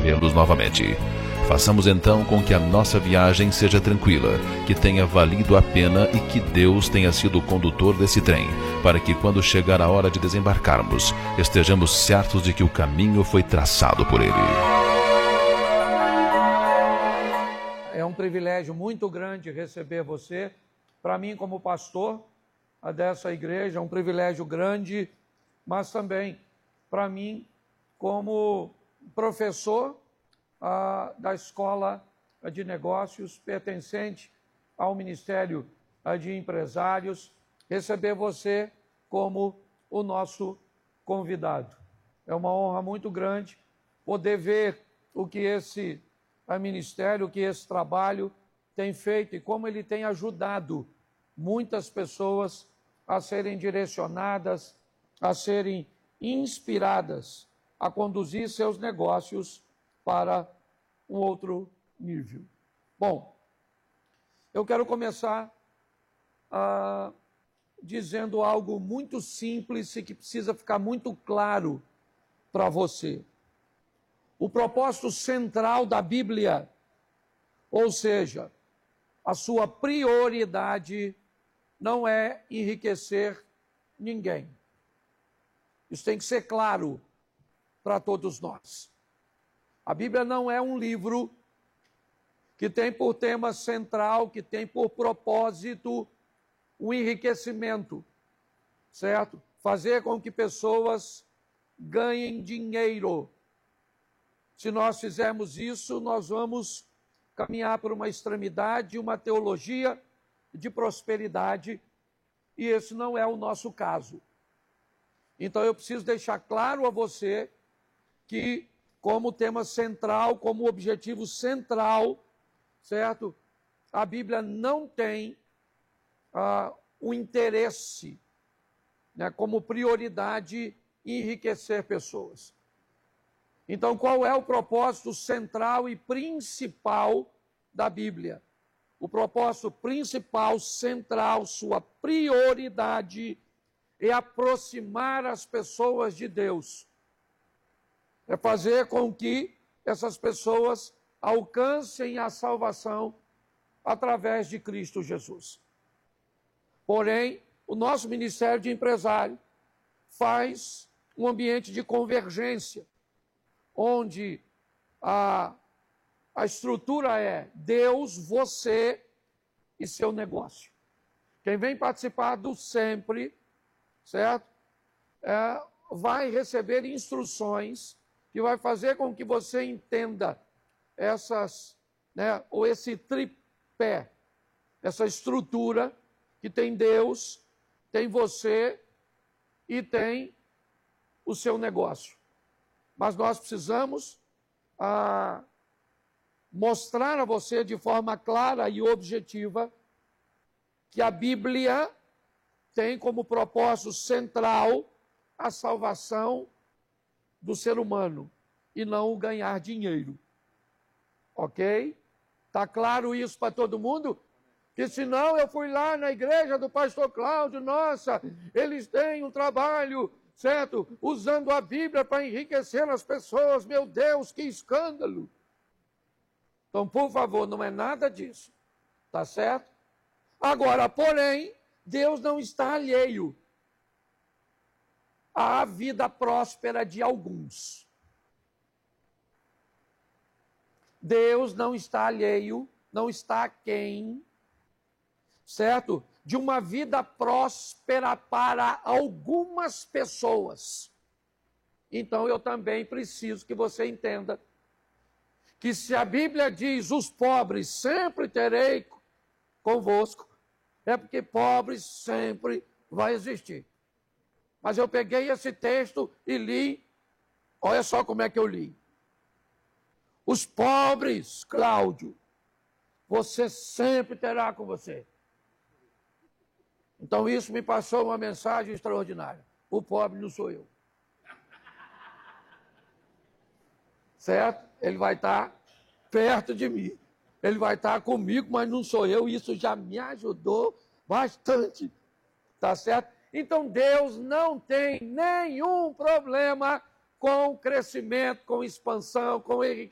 recebê-los novamente. Façamos então com que a nossa viagem seja tranquila, que tenha valido a pena e que Deus tenha sido o condutor desse trem, para que quando chegar a hora de desembarcarmos, estejamos certos de que o caminho foi traçado por Ele. É um privilégio muito grande receber você. Para mim, como pastor dessa igreja, é um privilégio grande, mas também para mim, como professor da Escola de Negócios, pertencente ao Ministério de Empresários, receber você como o nosso convidado. É uma honra muito grande poder ver o que esse ministério, o que esse trabalho tem feito e como ele tem ajudado muitas pessoas a serem direcionadas, a serem inspiradas a conduzir seus negócios para um outro nível. Bom, eu quero começar dizendo algo muito simples e que precisa ficar muito claro para você. O propósito central da Bíblia, ou seja, a sua prioridade não é enriquecer ninguém. Isso tem que ser claro para todos nós. A Bíblia não é um livro que tem por tema central, que tem por propósito o enriquecimento, certo? Fazer com que pessoas ganhem dinheiro. Se nós fizermos isso, nós vamos caminhar por uma extremidade, uma teologia de prosperidade, e esse não é o nosso caso. Então eu preciso deixar claro a você que, como tema central, como objetivo central, certo? A Bíblia não tem o interesse, né, como prioridade enriquecer pessoas. Então, qual é o propósito central e principal da Bíblia? O propósito principal, central, sua prioridade é aproximar as pessoas de Deus. É fazer com que essas pessoas alcancem a salvação através de Cristo Jesus. Porém, o nosso Ministério de Empresário faz um ambiente de convergência, onde a estrutura é Deus, você e seu negócio. Quem vem participar do Sempre, certo? Vai receber instruções que vai fazer com que você entenda ou esse tripé, essa estrutura que tem Deus, tem você e tem o seu negócio. Mas nós precisamos mostrar a você de forma clara e objetiva que a Bíblia tem como propósito central a salvação do ser humano e não o ganhar dinheiro. Ok? Está claro isso para todo mundo? Que senão eu fui lá na igreja do pastor Cláudio, nossa, eles têm um trabalho, certo? Usando a Bíblia para enriquecer as pessoas, meu Deus, que escândalo. Então, por favor, não é nada disso, tá certo? Agora, porém, Deus não está alheio à vida próspera de alguns. Deus não está alheio, não está aquém, certo? De uma vida próspera para algumas pessoas. Então eu também preciso que você entenda que se a Bíblia diz os pobres sempre terei convosco, é porque pobres sempre vai existir. Mas eu peguei esse texto e li, olha só como é que eu li. Os pobres, Cláudio, você sempre terá com você. Então isso me passou uma mensagem extraordinária. O pobre não sou eu. Certo? Ele vai estar perto de mim. Ele vai estar comigo, mas não sou eu. Isso já me ajudou bastante. Tá certo? Então Deus não tem nenhum problema com crescimento, com expansão, com